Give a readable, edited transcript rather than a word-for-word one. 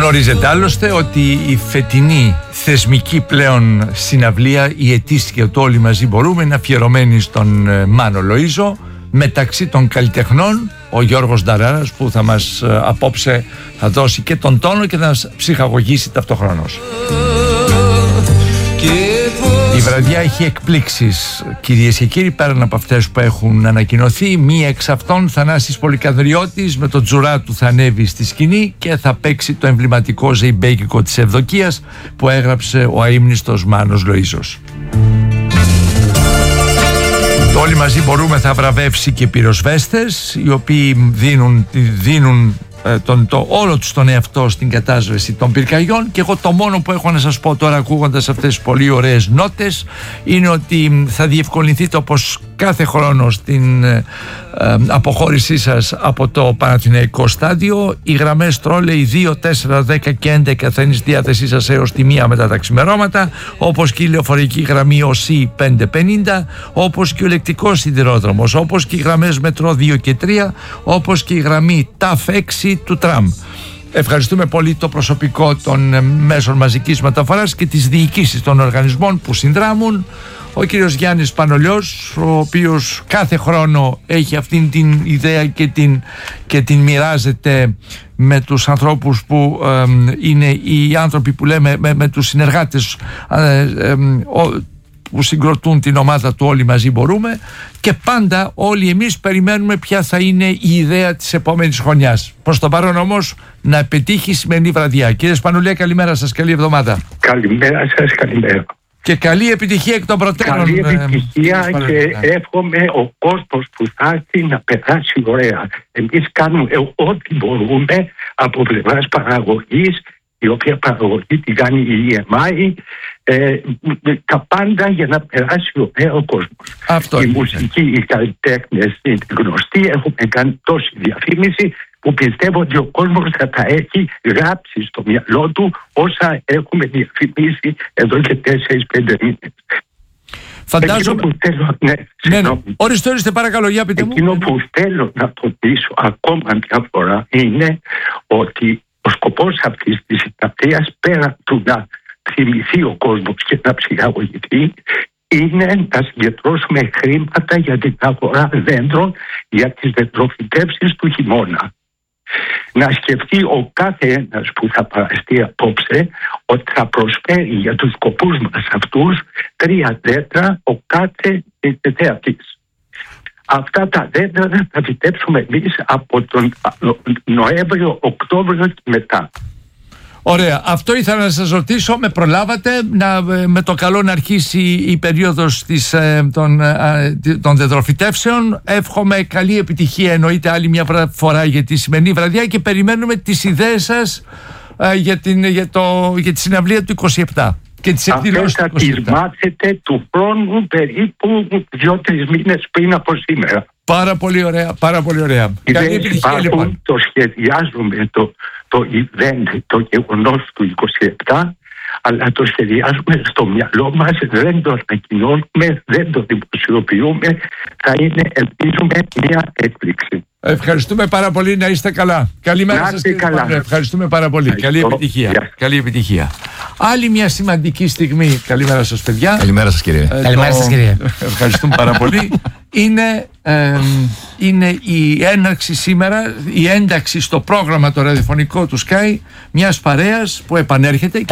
Γνωρίζετε άλλωστε ότι η φετινή θεσμική πλέον συναυλία, η ετήσια του Όλοι Μαζί Μπορούμε, είναι αφιερωμένη στον Μάνο Λοΐζο. Μεταξύ των καλλιτεχνών ο Γιώργος Νταράρας, που θα μας απόψε θα δώσει και τον τόνο και θα μας ψυχαγωγήσει ταυτοχρόνως. Η βραδιά έχει εκπλήξεις, κυρίες και κύριοι, πέραν από αυτές που έχουν ανακοινωθεί. Μία εξ αυτών, Θανάσης Πολυκανδριώτης με το τζουρά του θα ανέβει στη σκηνή και θα παίξει το εμβληματικό ζεϊμπέκικο της Ευδοκίας που έγραψε ο αείμνηστος Μάνος Λοΐζος. Το Όλοι Μαζί Μπορούμε θα βραβεύσει και πυροσβέστες, οι οποίοι δίνουν όλο τους τον εαυτό στην κατάσβεση των πυρκαγιών. Και εγώ το μόνο που έχω να σας πω τώρα, ακούγοντας αυτές τις πολύ ωραίες νότες, είναι ότι θα διευκολυνθείτε όπως κάθε χρόνο στην αποχώρησή σας από το Παναθηναϊκό στάδιο. Οι γραμμές τρόλεϊ 2, 4, 10 και 11 θα είναι στη διάθεσή σας έως τη 1 μετά τα ξημερώματα, όπως και η λεωφορική γραμμή ΟΣΥ 550, όπως και ο ελεκτικός σιδηρόδρομος, όπως και οι γραμμές μετρό 2 και 3, όπως και η γραμμή ΤΑΦ 6 του τραμ. Ευχαριστούμε πολύ το προσωπικό των μέσων μαζικής μεταφοράς και τις διοικήσεις των οργανισμών που συνδράμουν. Ο κύριος Γιάννης Πανολιός, ο οποίος κάθε χρόνο έχει αυτήν την ιδέα και την μοιράζεται με τους ανθρώπους που είναι οι άνθρωποι που λέμε, με τους συνεργάτες που συγκροτούν την ομάδα του Όλοι Μαζί Μπορούμε, και πάντα όλοι εμείς περιμένουμε ποια θα είναι η ιδέα της επόμενης χρονιάς. Προς το παρόν όμως να πετύχει η σημερινή βραδιά. Κύριε Σπανουλία, καλημέρα σας, καλή εβδομάδα. Καλημέρα σας, καλημέρα. Και καλή επιτυχία εκ των προτέρων. Καλή επιτυχία και εύχομαι ο κόσμος που θα έρθει να περάσει ωραία. Εμείς κάνουμε ό,τι μπορούμε από πλευράς παραγωγής, η οποία παραγωγή την κάνει η EMI, τα πάντα για να περάσει ωραία ο κόσμος. Η μουσική, οι καλλιτέχνες είναι γνωστοί, έχουμε κάνει τόση διαφήμιση που πιστεύω ότι ο κόσμος θα τα έχει γράψει στο μυαλό του όσα έχουμε διαφημίσει εδώ και 4-5 μήνες. Φαντάζομαι. Ορίστε παρακαλώ, για πείτε μου. Εκείνο που θέλω να τονίσω ακόμα μια φορά είναι ότι ο σκοπός αυτής της συναυλίας, πέρα του να θυμηθεί ο κόσμος και να ψυχαγωγηθεί, είναι να συγκεντρώσουμε χρήματα για την αγορά δέντρων για τις δεντροφυτεύσεις του χειμώνα. Να σκεφτεί ο κάθε ένας που θα παραστεί απόψε ότι θα προσφέρει για τους σκοπούς μας αυτούς 3 δέντρα ο κάθε θεατής. Αυτά τα δέντρα θα τα φυτέψουμε εμείς από τον Νοέμβριο-Οκτώβριο και μετά. Ωραία. Αυτό ήθελα να σας ρωτήσω. Με προλάβατε με το καλό να αρχίσει η περίοδος των δεντροφυτεύσεων. Εύχομαι καλή επιτυχία, εννοείται, άλλη μια φορά για τη σημερινή βραδιά, και περιμένουμε τις ιδέες σας για τη συναυλία του 27. Αυτές θα τις μάθετε του χρόνου περίπου 2-3 μήνες πριν από σήμερα. Πάρα πολύ ωραία, πάρα πολύ ωραία. Καλή επιτυχία λοιπόν. Το σχεδιάζουμε το event, το γεγονός του 27, αλλά το σχεδιάζουμε στο μυαλό μας, δεν το ανακοινώνουμε, δεν το δημοσιοποιούμε, θα είναι, ελπίζουμε, μια έκπληξη. Ευχαριστούμε πάρα πολύ, να είστε καλά. Καλημέρα σας, κύριε Παύλο. Ευχαριστούμε πάρα πολύ. Καλή επιτυχία. Καλή επιτυχία. Άλλη μια σημαντική στιγμή. Καλημέρα σας, παιδιά. Καλημέρα σας, κύριε. Καλημέρα σας, κύριε. Ευχαριστούμε πάρα πολύ. Είναι η έναρξη σήμερα, η ένταξη στο πρόγραμμα το ραδιοφωνικό του Sky μιας παρέας που επανέρχεται.